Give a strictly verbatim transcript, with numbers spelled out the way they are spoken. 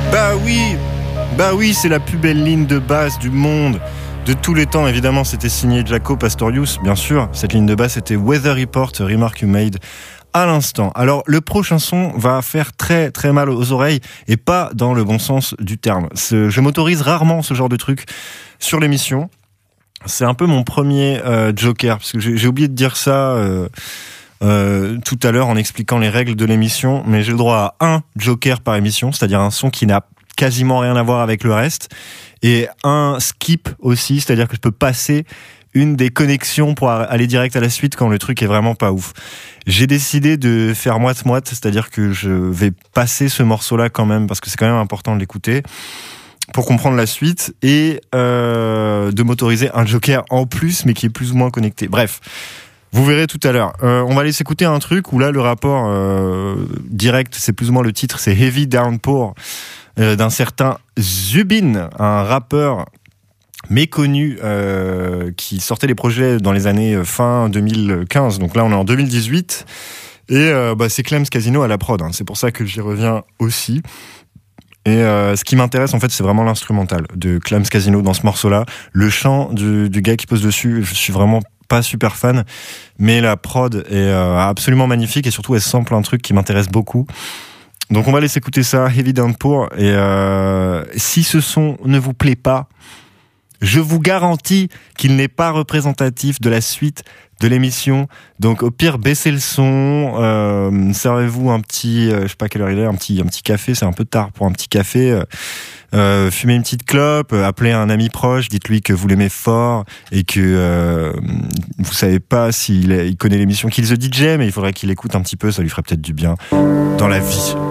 Bah oui, bah oui, c'est la plus belle ligne de basse du monde. De tous les temps, évidemment, c'était signé Jaco Pastorius, bien sûr. Cette ligne de basse était Weather Report, Remark You Made à l'instant. Alors, le prochain son va faire très très mal aux oreilles et pas dans le bon sens du terme. Ce, je m'autorise rarement ce genre de truc sur l'émission. C'est un peu mon premier euh, joker, parce que j'ai, j'ai oublié de dire ça euh, euh, tout à l'heure en expliquant les règles de l'émission, mais j'ai le droit à un joker par émission, c'est-à-dire un son qui n'a quasiment rien à voir avec le reste, et un skip aussi, c'est-à-dire que je peux passer une des connexions pour aller direct à la suite quand le truc est vraiment pas ouf. J'ai décidé de faire moite-moite, c'est-à-dire que je vais passer ce morceau-là quand même, parce que c'est quand même important de l'écouter, pour comprendre la suite, et euh, de m'autoriser un joker en plus, mais qui est plus ou moins connecté. Bref, vous verrez tout à l'heure. Euh, on va aller s'écouter un truc où là, le rapport euh, direct, c'est plus ou moins le titre, c'est Heavy Downpour, euh, d'un certain Zubin, un rappeur méconnu euh, qui sortait des projets dans les années fin deux mille quinze. Donc là, on est en deux mille dix-huit. Et euh, bah, c'est Clems Casino à la prod. Hein. C'est pour ça que j'y reviens aussi. Et euh, ce qui m'intéresse, en fait, c'est vraiment l'instrumental de Clems Casino dans ce morceau-là. Le chant du, du gars qui pose dessus, je suis vraiment pas super fan. Mais la prod est euh, absolument magnifique et surtout, elle sample un truc qui m'intéresse beaucoup. Donc on va laisser écouter ça, Heavy Downpour. Et euh, si ce son ne vous plaît pas, je vous garantis qu'il n'est pas représentatif de la suite de l'émission. Donc au pire, baissez le son, euh, servez-vous un petit, euh, je sais pas quelle heure il est, un petit, un petit café, c'est un peu tard pour un petit café. Euh, euh, fumez une petite clope, euh, appelez un ami proche, dites-lui que vous l'aimez fort et que euh, vous savez pas s'il il connaît l'émission Kill the D J, mais il faudrait qu'il écoute un petit peu, ça lui ferait peut-être du bien dans la vie.